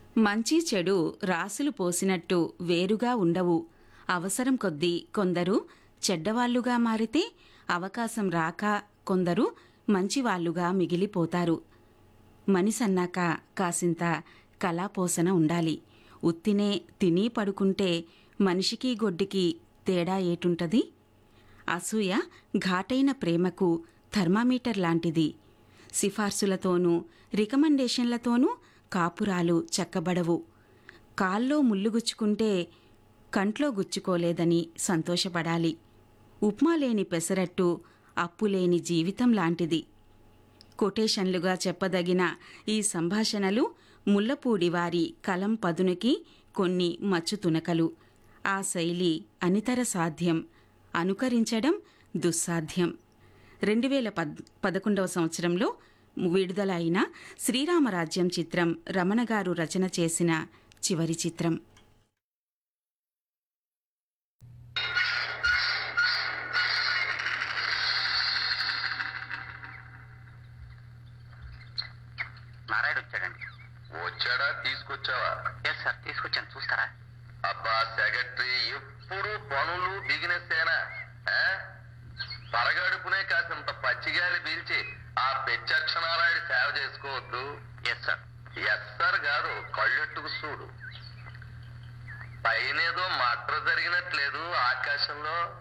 మంచి చెడు రాసులు పోసినట్టు వేరుగా ఉండవు. అవసరం కొద్దీ కొందరు చెడ్డవాళ్లుగా మారితే అవకాశం రాక కొందరు మంచివాళ్లుగా మిగిలిపోతారు. మనిసన్నాక కాసింత కళాపోసన ఉండాలి. ఉత్తినే తిని పడుకుంటే మనిషికి గొడ్డికి తేడా ఏటుంటది? అసూయ ఘాటైన ప్రేమకు థర్మామీటర్ లాంటిది. సిఫార్సులతోనూ రికమెండేషన్లతోనూ కాపురాలు చక్కబడవు. కాల్లో ముల్లుగుచ్చుకుంటే కంట్లో గుచ్చుకోలేదని సంతోషపడాలి. ఉప్మా లేని పెసరట్టు అప్పులేని జీవితం లాంటిది. కొటేషన్లుగా చెప్పదగిన ఈ సంభాషణలు ముల్లపూడివారి కలం పదునుకి కొన్ని మచ్చుతునకలు. ఆ శైలి అనితర సాధ్యం, అనుకరించడం దుస్సాధ్యం. 2011 సంవత్సరంలో విడుదల అయిన శ్రీరామరాజ్యం చిత్రం రమణగారు రచన చేసిన చివరి చిత్రం. నారాయణ వచ్చాడండి. వచ్చాడా? తీసుకొచ్చావా? ఎస్ సార్, తీసుకొచ్చాను, చూస్తారా? అబ్బా సెక్రటరీ ఎప్పుడు పనులు బిజినెస్ ఏనా? పరగడుపునే కాసింత పచ్చిగాలి పీల్చి ఆ పెచ్చక్షణారాయుడు సేవ చేసుకోవద్దు. Yes sir. ఎస్ సార్ కాదు, కళ్ళెట్టుకు చూడు. పైనేదో మట్ర జరిగినట్లేదు ఆకాశంలో.